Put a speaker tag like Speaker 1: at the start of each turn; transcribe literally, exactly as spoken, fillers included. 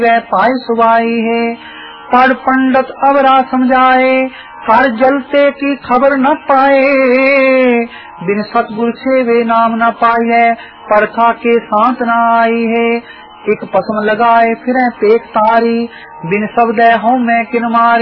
Speaker 1: वह पाए सुवाई है। पढ़ पंडित अवरा समझाए, कर जलते की खबर न पाए। बिन सतगुर छेवे नाम न पाए, परखा के शांत न आई है। एक पसम लगाए फिर पेट तारी, बिन शब्द हों मैं किन मारी।